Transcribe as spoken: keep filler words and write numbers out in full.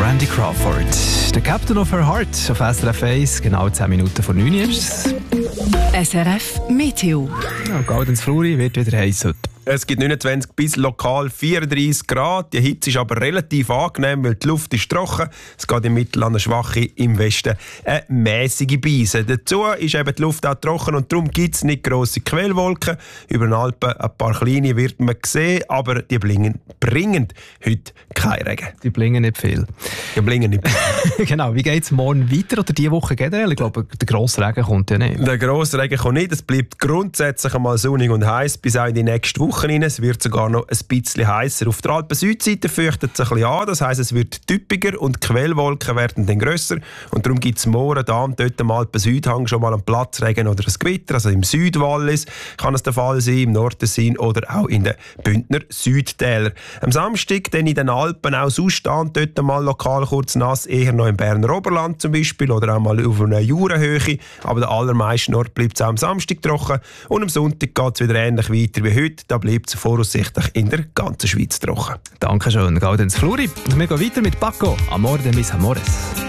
Randy Crawford. Der Captain of Her Heart auf S R F eins, genau zehn Minuten vor neun ist es. S R F Meteo. Ja, Gaudenz Fluri wird wieder heiß heute. Es gibt neunundzwanzig bis lokal vierunddreissig Grad. Die Hitze ist aber relativ angenehm, weil die Luft ist trocken. Es geht im Mittel an eine schwache, im Westen eine mäßige Beise. Dazu ist eben die Luft auch trocken und darum gibt es nicht grosse Quellwolken. Über den Alpen ein paar kleine wird man sehen, aber die bringen, bringen heute keinen Regen. Die blingen nicht viel. Die bringen nicht viel. Genau, wie geht es morgen weiter oder diese Woche generell? Ich glaube, der grosse Regen kommt ja nicht. Der grosse Regen kommt nicht. Es bleibt grundsätzlich einmal sonnig und heiß bis auch in die nächste Woche rein. Es wird sogar noch ein bisschen heißer. Auf der Alpen-Südseite fürchtet es ein bisschen an. Das heisst, es wird typiger und die Quellwolken werden dann grösser. Und darum gibt es morgen da und dort am Alpen-Südhang schon mal einen Platzregen oder ein Gewitter. Also im Südwallis kann es der Fall sein, im Nordtessin oder auch in den Bündner Südtälern. Am Samstag dann in den Alpen auch sonst da und dort mal lokal kurz nass, eher noch im Berner Oberland zum Beispiel oder auch mal auf einer Jurenhöhe. Aber der allermeisten Ort bleibt es auch am Samstag trocken. Und am Sonntag geht es wieder ähnlich weiter wie heute. Da bleibt es voraussichtlich in der ganzen Schweiz trocken. Dankeschön, Gaudenz Fluri. Und wir gehen weiter mit Paco. Amor de mis amores.